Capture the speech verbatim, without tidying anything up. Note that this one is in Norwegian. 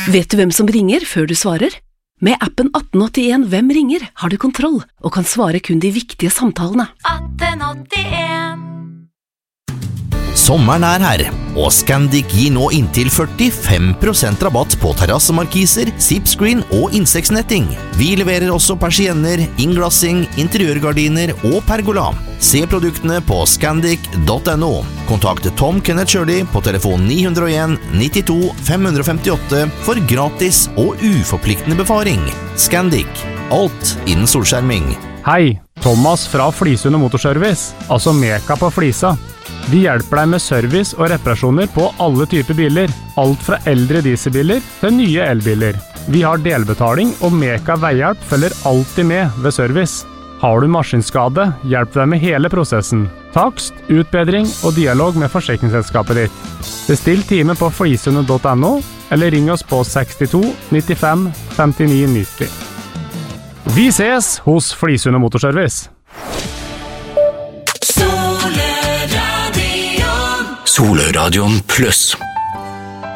Vet du hvem som ringer før du svarer? Med appen atten åttien Hvem ringer har du kontroll og kan svare kun de viktige samtalene. atten åttien Sommeren er her, og Scandic gir nå inntil førtifem prosent rabatt på terrassemarkiser, zipscreen og insektsnetting. Vi leverer også persienner, innglassing, interiørgardiner og pergola. Se produktene på scandic punktum no. Kontakt Tom Kenneth Shirley på telefon ni null en nittito fem fem åtte for gratis og uforpliktende befaring. Scandic, alt innen solskjerming. Hei, Thomas fra Flisund Motorservice, altså Meka på Flisa. Vi hjelper deg med service og reparasjoner på alle typer biler, alt fra eldre dieselbiler til nye elbiler. Vi har delbetaling, og Meka Veihjelp følger alltid med ved service. Har du maskinskade, hjelper deg med hele prosessen. Takst, utbedring og dialog med forsikringsselskapet ditt. Bestill time på flisund punktum no, eller ring oss på sekstito nittifem femtini nitti. Vi ses hos Flisund Motorservice. Solradion pluss.